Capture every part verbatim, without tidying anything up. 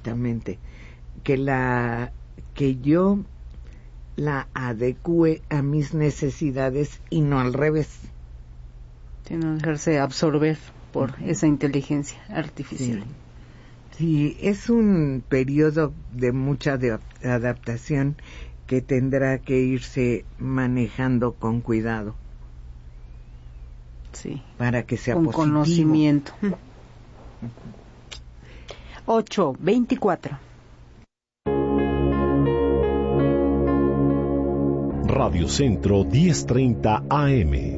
Exactamente. Que la que yo la adecue a mis necesidades y no al revés. Sino dejarse absorber por uh-huh. esa inteligencia artificial. Sí. Sí, es un periodo de mucha de adaptación que tendrá que irse manejando con cuidado. Sí. Para que sea con positivo. Conocimiento. ocho veinticuatro. Radio Centro diez treinta A M.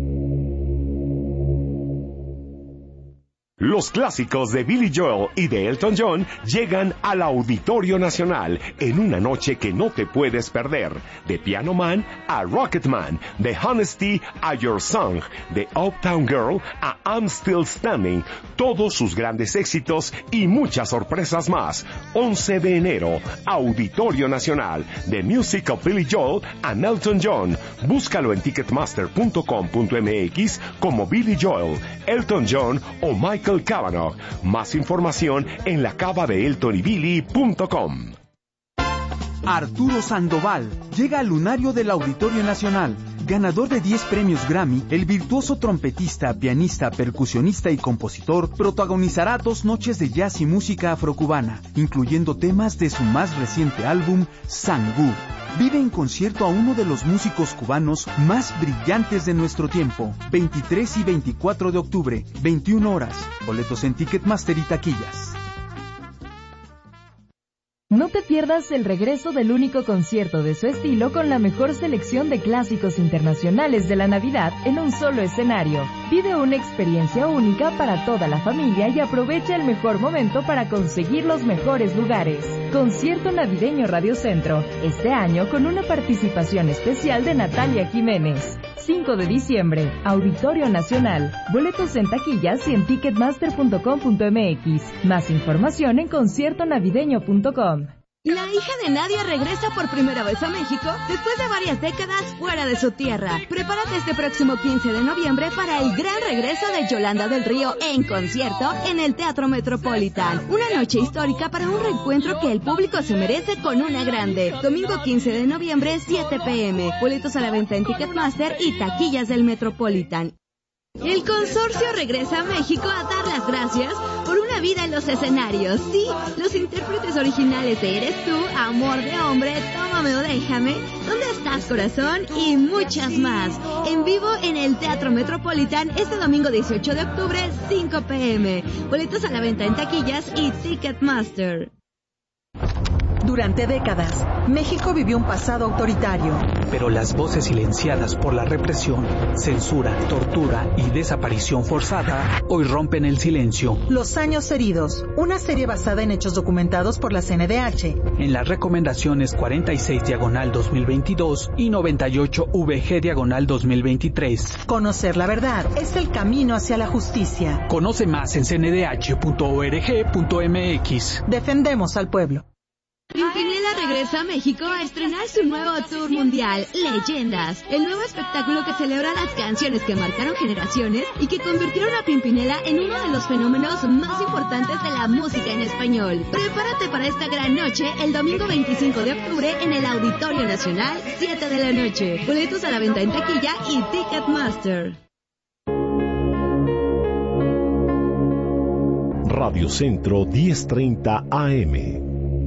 Los clásicos de Billy Joel y de Elton John llegan al Auditorio Nacional en una noche que no te puedes perder. De Piano Man a Rocket Man, de Honesty a Your Song, de Uptown Girl a I'm Still Standing, todos sus grandes éxitos y muchas sorpresas más. once de enero, Auditorio Nacional, The Music of Billy Joel and Elton John. Búscalo en ticketmaster punto com punto m x como Billy Joel, Elton John o Michael Cavanaugh. Más información en la cava de elton y billy punto com. Arturo Sandoval llega al lunario del Auditorio Nacional. Ganador de diez premios Grammy, el virtuoso trompetista, pianista, percusionista y compositor protagonizará dos noches de jazz y música afrocubana, incluyendo temas de su más reciente álbum, Sangú. Vive en concierto a uno de los músicos cubanos más brillantes de nuestro tiempo. veintitrés y veinticuatro de octubre, veintiuna horas. Boletos en Ticketmaster y taquillas. No te pierdas el regreso del único concierto de su estilo con la mejor selección de clásicos internacionales de la Navidad en un solo escenario. Vive una experiencia única para toda la familia y aprovecha el mejor momento para conseguir los mejores lugares. Concierto navideño Radio Centro, este año con una participación especial de Natalia Jiménez. cinco de diciembre, Auditorio Nacional. Boletos en taquillas y en ticketmaster punto com punto m x. Más información en concierto navideño punto com. La hija de Nadia regresa por primera vez a México después de varias décadas fuera de su tierra. Prepárate este próximo quince de noviembre para el gran regreso de Yolanda del Río en concierto en el Teatro Metropolitan. Una noche histórica para un reencuentro que el público se merece con una grande. Domingo quince de noviembre, siete p m. Boletos a la venta en Ticketmaster y taquillas del Metropolitan. El consorcio regresa a México a dar las gracias por una vida en los escenarios. Sí, los intérpretes originales de Eres Tú, Amor de Hombre, Tómame o Déjame, ¿Dónde estás, corazón? Y muchas más. En vivo en el Teatro Metropolitan este domingo dieciocho de octubre, cinco p m. Boletos a la venta en taquillas y Ticketmaster. Durante décadas, México vivió un pasado autoritario. Pero las voces silenciadas por la represión, censura, tortura y desaparición forzada hoy rompen el silencio. Los años heridos, una serie basada en hechos documentados por la C N D H. En las recomendaciones cuarenta y seis diagonal dos mil veintidós y noventa y ocho V G diagonal dos mil veintitrés. Conocer la verdad es el camino hacia la justicia. Conoce más en c n d h punto org punto m x. Defendemos al pueblo. Pimpinela regresa a México a estrenar su nuevo tour mundial, Leyendas, el nuevo espectáculo que celebra las canciones que marcaron generaciones y que convirtieron a Pimpinela en uno de los fenómenos más importantes de la música en español. Prepárate para esta gran noche el domingo veinticinco de octubre en el Auditorio Nacional, siete de la noche. Boletos a la venta en taquilla y Ticketmaster. Radio Centro diez treinta A M.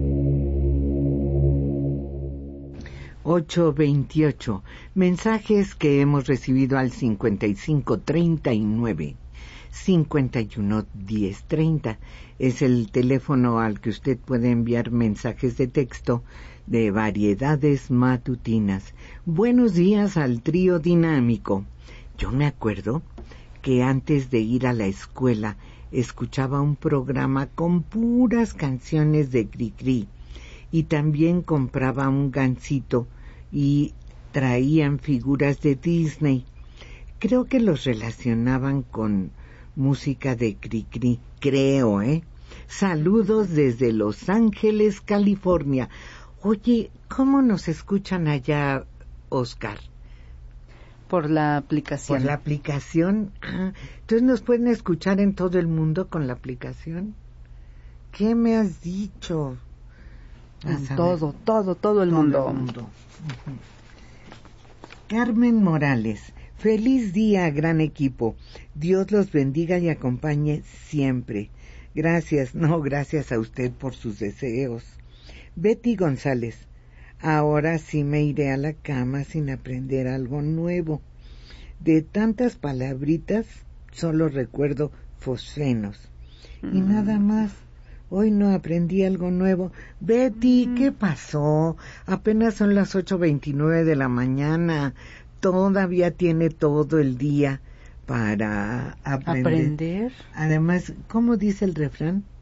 ocho veintiocho. Mensajes que hemos recibido al cincuenta y cinco treinta y nueve cincuenta y uno diez treinta. Es el teléfono al que usted puede enviar mensajes de texto de Variedades Matutinas. Buenos días al trío dinámico. Yo me acuerdo que antes de ir a la escuela escuchaba un programa con puras canciones de Cricri y también compraba un gansito y traían figuras de Disney. Creo que los relacionaban con música de Cricri, creo, ¿eh? Saludos desde Los Ángeles, California. Oye, ¿cómo nos escuchan allá, Oscar? Por la aplicación. Por la aplicación. Ah, entonces nos pueden escuchar en todo el mundo con la aplicación. qué me has dicho? En todo, todo, todo el todo mundo. El mundo. Uh-huh. Carmen Morales, feliz día, gran equipo. Dios los bendiga y acompañe siempre. Gracias, no, gracias a usted por sus deseos. Betty González, ahora sí me iré a la cama sin aprender algo nuevo. De tantas palabritas, solo recuerdo fosfenos. Mm. Y nada más. Hoy no aprendí algo nuevo. Betty, mm. ¿qué pasó? Apenas son las ocho veintinueve de la mañana. Todavía tiene todo el día para aprender. ¿Aprender? Además, ¿cómo dice el refrán?